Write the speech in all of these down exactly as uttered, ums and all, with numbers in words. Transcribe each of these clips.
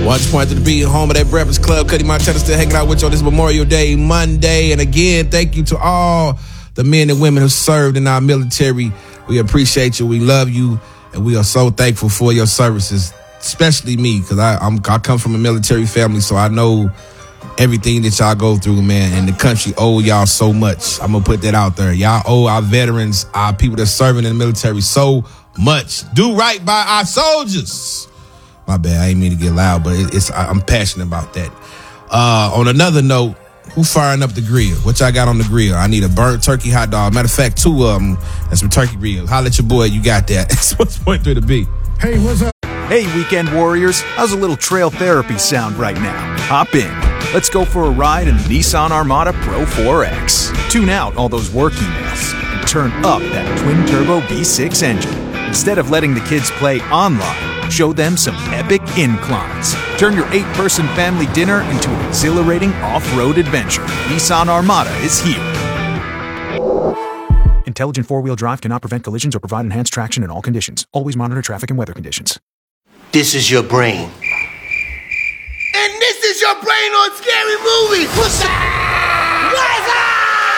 Watch Point to the Beat, home of that Breakfast Club. Cuddy Montana still hanging out with you on this Memorial Day Monday. And again, thank you to all the men and women who served in our military. We appreciate you. We love you. And we are so thankful for your services, especially me, because I, I'm, I come from a military family, so I know everything that y'all go through, man. And the country owe y'all so much. I'm going to put that out there. Y'all owe our veterans, our people that's serving in the military so much. Do right by our soldiers. My bad, I ain't mean to get loud, but it's I'm passionate about that. Uh, on another note, who firing up the grill? What y'all got on the grill? I need a burnt turkey hot dog. Matter of fact, two of them and some turkey ribs. Holla at your boy, you got that. It's what's point through the beat. Hey, what's up? Hey, weekend warriors. How's a little trail therapy sound right now? Hop in. Let's go for a ride in the Nissan Armada Pro four X. Tune out all those work emails and turn up that twin-turbo V six engine. Instead of letting the kids play online, show them some epic inclines. Turn your eight-person family dinner into an exhilarating off-road adventure. Nissan Armada is here. Intelligent four-wheel drive cannot prevent collisions or provide enhanced traction in all conditions. Always monitor traffic and weather conditions. This is your brain. And this is your brain on Scary Movie. What's up? What's up?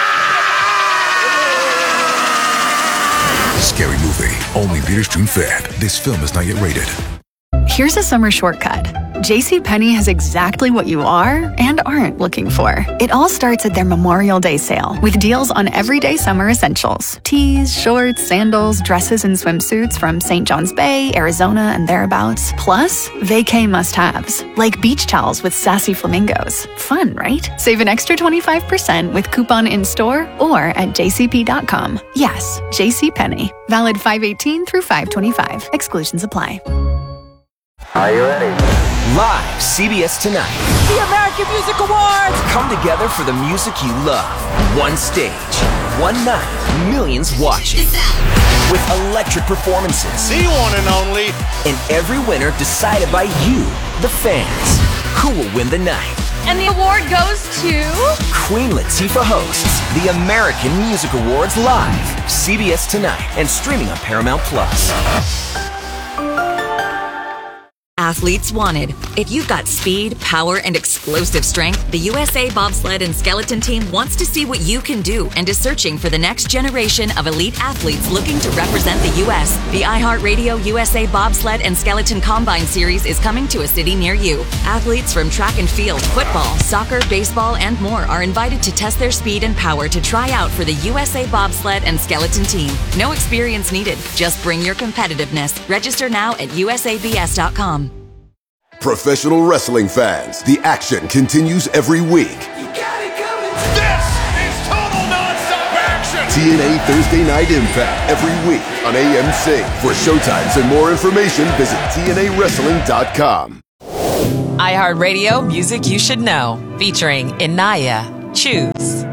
Scary Movie. Only theaters June fifth. This film is not yet rated. Here's a summer shortcut. JCPenney has exactly what you are and aren't looking for. It all starts at their Memorial Day sale with deals on everyday summer essentials. Tees, shorts, sandals, dresses, and swimsuits from Saint John's Bay, Arizona, and thereabouts. Plus, vacay must-haves, like beach towels with sassy flamingos. Fun, right? Save an extra twenty-five percent with coupon in-store or at j c p dot com. Yes, JCPenney. Valid five eighteen through five twenty-five. Exclusions apply. Are you ready? Live, C B S Tonight. The American Music Awards! Come together for the music you love. One stage, one night, millions watching. With electric performances. The one and only. And every winner decided by you, the fans. Who will win the night? And the award goes to... Queen Latifah hosts the American Music Awards live. C B S Tonight and streaming on Paramount Plus. Athletes wanted. If you've got speed, power, and explosive strength, the U S A Bobsled and Skeleton Team wants to see what you can do and is searching for the next generation of elite athletes looking to represent the U S The iHeartRadio U S A Bobsled and Skeleton Combine Series is coming to a city near you. Athletes from track and field, football, soccer, baseball, and more are invited to test their speed and power to try out for the U S A Bobsled and Skeleton Team. No experience needed. Just bring your competitiveness. Register now at U S A B S dot com. Professional wrestling fans, the action continues every week. You got it coming. This is total nonstop action. T N A Thursday Night Impact every week on A M C. For showtimes and more information, visit T N A wrestling dot com. iHeartRadio Music You Should Know, featuring Inaya. Choose.